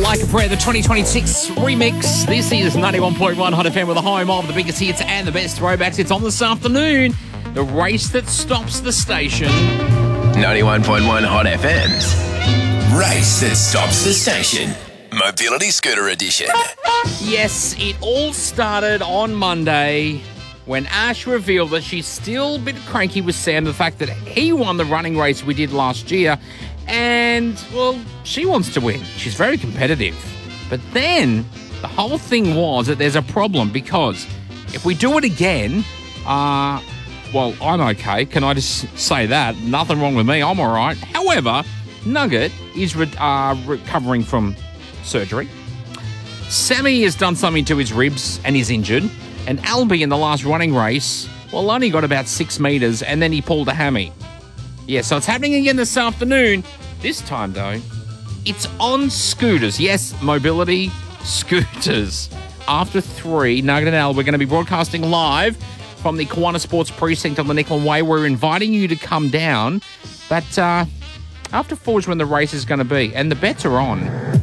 Like a Prayer, the 2026 remix. This is 91.1 Hot FM with the home of the biggest hits and the best throwbacks. It's on this afternoon. The race that stops the station. 91.1 Hot FM's Race That Stops the Station. Mobility Scooter Edition. Yes, it all started on Monday when Ash revealed that she's still a bit cranky with Sam, the fact that he won the running race we did last year. And, well, she wants to win. She's very competitive. But then the whole thing was that there's a problem because if we do it again, well, I'm okay. Can I just say that? Nothing wrong with me. I'm all right. However, Nugget is recovering from surgery. Sammy has done something to his ribs and is injured. And Albie in the last running race, well, only got about 6 metres and then he pulled a hammy. Yeah, so it's happening again this afternoon. This time, though, it's on scooters. Yes, mobility scooters. After 3, Nugget and Al, we're going to be broadcasting live from the Kiwana Sports Precinct on the Nicholn Way. We're inviting you to come down. But after 4 is when the race is going to be. And the bets are on.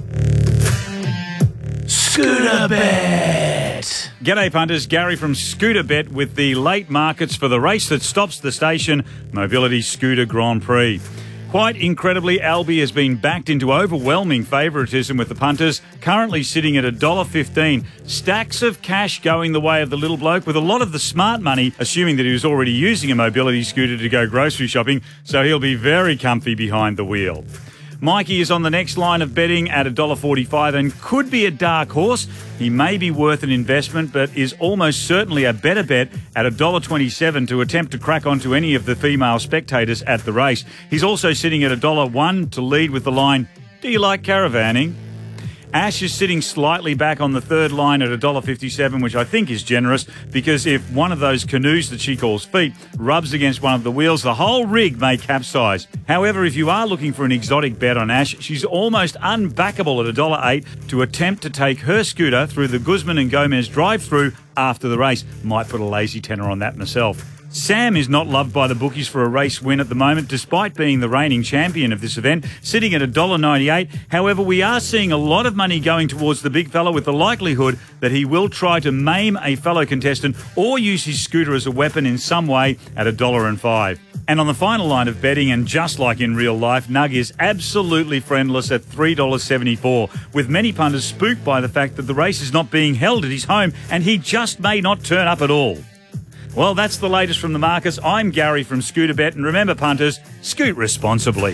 Scooter Bet. G'day punters, Gary from Scooter Bet with the late markets for the race that stops the station, Mobility Scooter Grand Prix. Quite incredibly, Albie has been backed into overwhelming favouritism with the punters, currently sitting at $1.15. Stacks of cash going the way of the little bloke, with a lot of the smart money, assuming that he was already using a mobility scooter to go grocery shopping, so he'll be very comfy behind the wheel. Mikey is on the next line of betting at $1.45 and could be a dark horse. He may be worth an investment, but is almost certainly a better bet at $1.27 to attempt to crack onto any of the female spectators at the race. He's also sitting at $1.01 to lead with the line, "Do you like caravanning?" Ash is sitting slightly back on the third line at $1.57, which I think is generous, because if one of those canoes that she calls feet rubs against one of the wheels, the whole rig may capsize. However, if you are looking for an exotic bet on Ash, she's almost unbackable at $1.08 to attempt to take her scooter through the Guzman and Gomez drive-through after the race. Might put a lazy tenner on that myself. Sam is not loved by the bookies for a race win at the moment, despite being the reigning champion of this event, sitting at $1.98. However, we are seeing a lot of money going towards the big fella, with the likelihood that he will try to maim a fellow contestant or use his scooter as a weapon in some way at $1.05. And on the final line of betting, and just like in real life, Nug is absolutely friendless at $3.74, with many punters spooked by the fact that the race is not being held at his home and he just may not turn up at all. Well, that's the latest from the markets. I'm Gary from Scooter Bet, and remember, punters, scoot responsibly.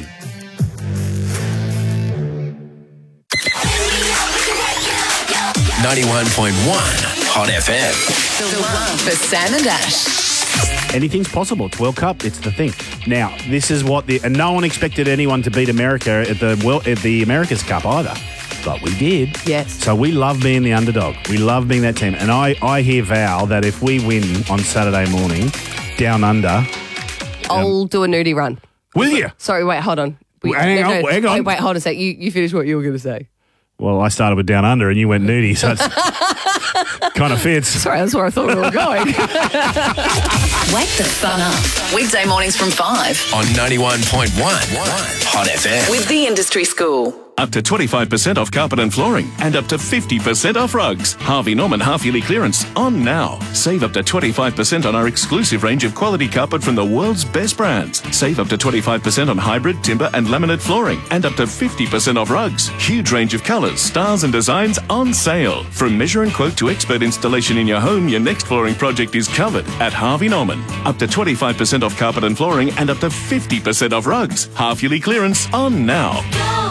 91.1 Hot FM. The one for Sam and Ash. Anything's possible. It's World Cup. It's the thing. Now, this is what and no one expected anyone to beat America at the America's Cup either. But we did. Yes. So we love being the underdog. We love being that team. And I hear Val that if we win on Saturday morning, down under... I'll do a nudie run. Will you? Sorry, wait, hold on. Hang on. Wait, hold a sec. You finish what you were going to say. Well, I started with down under and you went nudie, so it's kind of fits. Sorry, that's where I thought we were going. Wake the fun up. Weekday mornings from 5 On 91.1 Hot FM. with the Industry School. Up to 25% off carpet and flooring and up to 50% off rugs. Harvey Norman half-yearly clearance on now. Save up to 25% on our exclusive range of quality carpet from the world's best brands. Save up to 25% on hybrid, timber and laminate flooring and up to 50% off rugs. Huge range of colours, styles and designs on sale. From measure and quote to expert installation in your home, your next flooring project is covered at Harvey Norman. Up to 25% off carpet and flooring and up to 50% off rugs. Half-yearly clearance on now.